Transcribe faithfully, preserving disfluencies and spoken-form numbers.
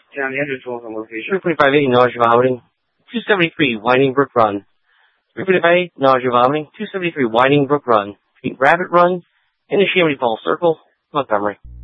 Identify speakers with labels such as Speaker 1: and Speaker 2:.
Speaker 1: Down the engine tools on location.
Speaker 2: three forty-five eight, nausea vomiting. two seventy-three, Winding Brook Run. three forty-five eight, nausea vomiting. two seventy-three, Winding Brook Run. Rabbit Run. In the Chamonix Falls Circle, Montgomery.